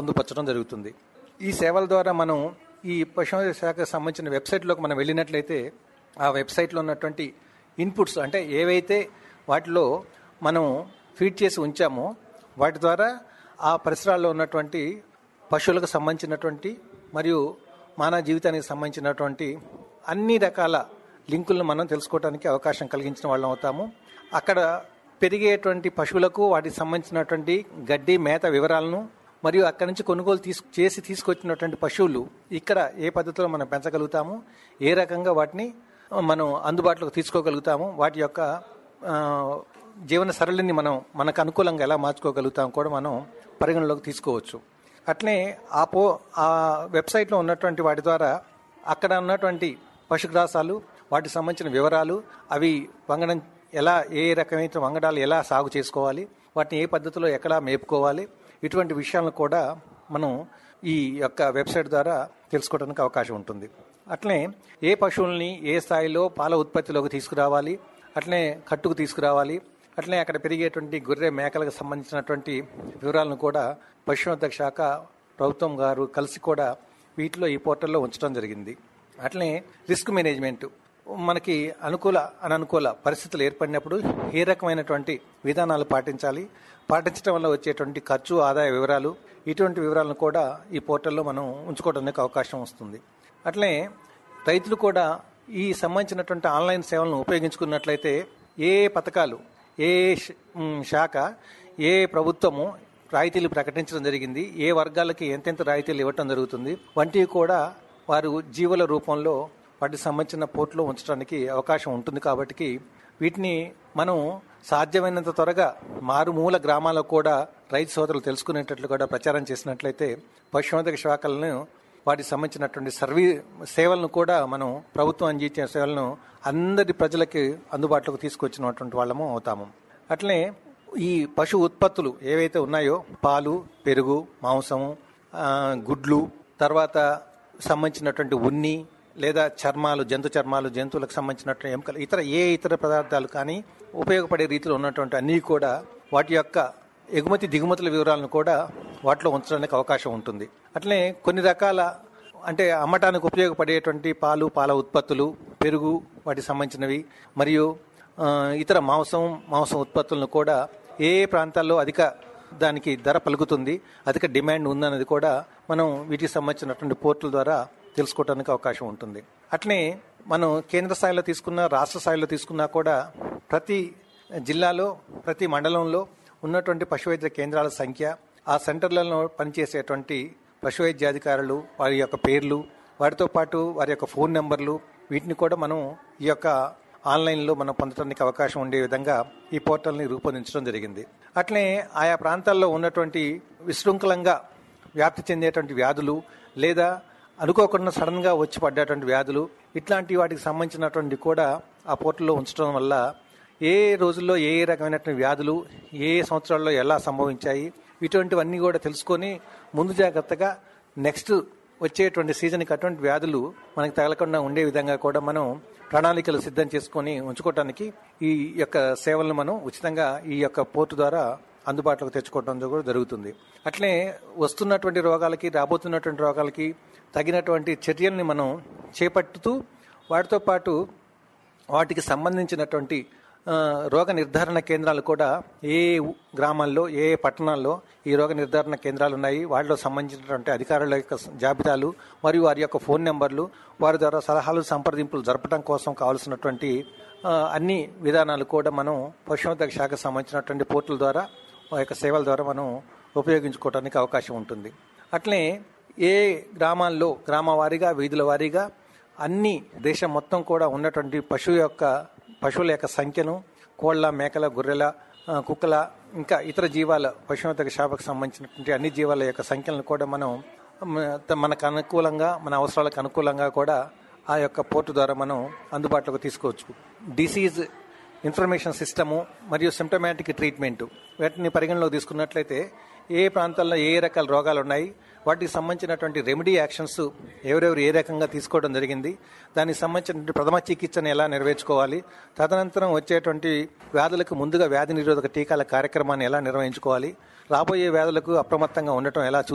పొందుపరచడం జరుగుతుంది. ఈ సేవల ద్వారా మనం ఈ పశు శాఖకు సంబంధించిన వెబ్సైట్లోకి మనం వెళ్ళినట్లయితే ఆ వెబ్సైట్లో ఉన్నటువంటి ఇన్పుట్స్ అంటే ఏవైతే వాటిలో మనం ఫీడ్ చేసి ఉంచామో వాటి ద్వారా ఆ పరిసరాల్లో ఉన్నటువంటి పశువులకు సంబంధించినటువంటి మరియు మానవ జీవితానికి సంబంధించినటువంటి అన్ని రకాల లింకులను మనం తెలుసుకోవడానికి అవకాశం కలిగించిన వాళ్ళం అవుతాము. అక్కడ పెరిగేటువంటి పశువులకు వాటికి సంబంధించినటువంటి గడ్డి మేత వివరాలను మరియు అక్కడి నుంచి కొనుగోలు చేసి తీసుకొచ్చినటువంటి పశువులు ఇక్కడ ఏ పద్ధతిలో మనం పెంచగలుగుతాము, ఏ రకంగా వాటిని మనం అందుబాటులోకి తీసుకోగలుగుతాము, వాటి యొక్క జీవన సరళిని మనం మనకు అనుకూలంగా ఎలా మార్చుకోగలుగుతాం కూడా మనం పరిగణలోకి తీసుకోవచ్చు. అట్లనే ఆ వెబ్సైట్లో ఉన్నటువంటి వాటి ద్వారా అక్కడ ఉన్నటువంటి పశుగ్రాసాలు వాటికి సంబంధించిన వివరాలు, అవి వంగడం ఎలా, ఏ రకమైన వంగడాలు ఎలా సాగు చేసుకోవాలి, వాటిని ఏ పద్ధతిలో ఎక్కడ మేపుకోవాలి, ఇటువంటి విషయాలను కూడా మనం ఈ యొక్క వెబ్సైట్ ద్వారా తెలుసుకోవడానికి అవకాశం ఉంటుంది. అట్లనే ఏ పశువుల్ని ఏ స్థాయిలో పాల ఉత్పత్తిలోకి తీసుకురావాలి, అట్లనే కట్టుకు తీసుకురావాలి, అట్లనే అక్కడ పెరిగేటువంటి గొర్రె మేకలకు సంబంధించినటువంటి వివరాలను కూడా పశుసంవర్ధక శాఖ ప్రభుత్వం గారు కలిసి కూడా వీటిలో ఈ పోర్టల్లో ఉంచడం జరిగింది. అట్లనే రిస్క్ మేనేజ్మెంట్, మనకి అనుకూల అననుకూల పరిస్థితులు ఏర్పడినప్పుడు ఏ రకమైనటువంటి విధానాలు పాటించడం వల్ల వచ్చేటువంటి ఖర్చు ఆదాయ వివరాలు, ఇటువంటి వివరాలను కూడా ఈ పోర్టల్లో మనం ఉంచుకోవడానికి అవకాశం వస్తుంది. అట్లనే రైతులు కూడా ఈ సంబంధించినటువంటి ఆన్లైన్ సేవలను ఉపయోగించుకున్నట్లయితే ఏ పథకాలు, ఏ శాఖ, ఏ ప్రభుత్వము రాయితీలు ప్రకటించడం జరిగింది, ఏ వర్గాలకి ఎంతెంత రాయితీలు ఇవ్వటం జరుగుతుంది వంటివి కూడా వారు జీవుల రూపంలో వాటికి సంబంధించిన పోర్టులో ఉంచడానికి అవకాశం ఉంటుంది. కాబట్టి వీటిని మనం సాధ్యమైనంత త్వరగా మారుమూల గ్రామాలకు కూడా రైతు సోదరులు తెలుసుకునేటట్లు కూడా ప్రచారం చేసినట్లయితే పశుసంవర్ధక శాఖలను వాటికి సంబంధించినటువంటి సేవలను కూడా మనం ప్రభుత్వం అందించే సేవలను అందరి ప్రజలకి అందుబాటులోకి తీసుకొచ్చినటువంటి వాళ్ళము అవుతాము. అట్లనే ఈ పశు ఉత్పత్తులు ఏవైతే ఉన్నాయో పాలు, పెరుగు, మాంసము, గుడ్లు, తర్వాత సంబంధించినటువంటి ఉన్ని లేదా చర్మాలు, జంతు చర్మాలు, జంతువులకు సంబంధించినటువంటి ఎముకలు, ఇతర పదార్థాలు కానీ ఉపయోగపడే రీతిలో ఉన్నటువంటి అన్నీ కూడా వాటి యొక్క ఎగుమతి దిగుమతుల వివరాలను కూడా వాటిలో ఉంచడానికి అవకాశం ఉంటుంది. అట్లనే కొన్ని రకాల అంటే అమ్మటానికి ఉపయోగపడేటువంటి పాలు, పాల ఉత్పత్తులు, పెరుగు వాటికి సంబంధించినవి మరియు ఇతర మాంసం ఉత్పత్తులను కూడా ఏ ప్రాంతాల్లో దానికి ధర పలుకుతుంది, అధిక డిమాండ్ ఉందన్నది కూడా మనం వీటికి సంబంధించినటువంటి పోర్టుల ద్వారా తెలుసుకోవడానికి అవకాశం ఉంటుంది. అట్లనే మనం కేంద్ర స్థాయిలో తీసుకున్నా, రాష్ట్ర స్థాయిలో తీసుకున్నా కూడా ప్రతి జిల్లాలో, ప్రతి మండలంలో ఉన్నటువంటి పశువైద్య కేంద్రాల సంఖ్య, ఆ సెంటర్లలో పనిచేసేటువంటి పశువైద్యాధికారులు, వారి యొక్క పేర్లు, వాటితో పాటు వారి యొక్క ఫోన్ నెంబర్లు, వీటిని కూడా మనం ఈ యొక్క ఆన్లైన్లో మనం పొందడానికి అవకాశం ఉండే విధంగా ఈ పోర్టల్ని రూపొందించడం జరిగింది. అట్లనే ఆయా ప్రాంతాల్లో ఉన్నటువంటి విశృంఖలంగా వ్యాప్తి చెందేటువంటి వ్యాధులు లేదా అనుకోకుండా సడన్గా వచ్చి పడ్డేటువంటి వ్యాధులు, ఇట్లాంటి వాటికి సంబంధించినటువంటి కూడా ఆ పోర్టల్లో ఉంచడం వల్ల ఏ రోజుల్లో ఏ రకమైనటువంటి వ్యాధులు ఏ సంవత్సరాల్లో ఎలా సంభవించాయి, ఇటువంటివన్నీ కూడా తెలుసుకొని ముందు జాగ్రత్తగా నెక్స్ట్ వచ్చేటువంటి సీజన్కి అటువంటి వ్యాధులు మనకి తగలకుండా ఉండే విధంగా కూడా మనం ప్రణాళికలు సిద్ధం చేసుకొని ఉంచుకోవడానికి ఈ యొక్క సేవలను మనం ఉచితంగా ఈ యొక్క పోర్టు ద్వారా అందుబాటులోకి తెచ్చుకోవడం కూడా జరుగుతుంది. అట్లే వస్తున్నటువంటి రోగాలకి, రాబోతున్నటువంటి రోగాలకి తగినటువంటి చర్యల్ని మనం చేపట్టుతూ వాటితో పాటు వాటికి సంబంధించినటువంటి రోగ నిర్ధారణ కేంద్రాలు కూడా ఏ గ్రామాల్లో, ఏ పట్టణాల్లో ఈ రోగ నిర్ధారణ కేంద్రాలు ఉన్నాయి, వాటిలో సంబంధించినటువంటి అధికారుల యొక్క జాబితాలు మరియు వారి యొక్క ఫోన్ నెంబర్లు, వారి ద్వారా సలహాలు, సంప్రదింపులు జరపడం కోసం కావాల్సినటువంటి అన్ని విధానాలు కూడా మనం పశుసంవర్ధక శాఖకు సంబంధించినటువంటి పోర్టుల ద్వారా, ఆ యొక్క సేవల ద్వారా మనం ఉపయోగించుకోవడానికి అవకాశం ఉంటుంది. అట్లనే ఏ గ్రామాల్లో గ్రామ వారీగా, వీధుల వారీగా అన్ని దేశం మొత్తం కూడా ఉన్నటువంటి పశువుల యొక్క సంఖ్యను, కోళ్ల, మేకల, గొర్రెల, కుక్కల, ఇంకా ఇతర జీవాల పశుసంవర్ధక శాఖకు సంబంధించినటువంటి అన్ని జీవాల యొక్క సంఖ్యలను కూడా మనం మనకు అనుకూలంగా, మన అవసరాలకు అనుకూలంగా కూడా ఆ యొక్క పోర్టు ద్వారా మనం అందుబాటులోకి తీసుకోవచ్చు. డిసీజ్ ఇన్ఫర్మేషన్ సిస్టము మరియు సిమ్టమాటిక్ ట్రీట్మెంట్, వాటిని పరిగణలోకి తీసుకున్నట్లయితే ఏ ప్రాంతాల్లో ఏ రకాల రోగాలు ఉన్నాయి, వాటికి సంబంధించినటువంటి రెమెడీ యాక్షన్స్ ఎవరెవరు ఏ రకంగా తీసుకోవడం జరిగింది, దానికి సంబంధించిన ప్రథమ చికిత్సను ఎలా నెరవేర్చుకోవాలి, తదనంతరం వచ్చేటువంటి వ్యాధులకు ముందుగా వ్యాధి నిరోధక టీకాల కార్యక్రమాన్ని ఎలా నిర్వహించుకోవాలి, రాబోయే వ్యాధులకు అప్రమత్తంగా ఉండటం ఎలా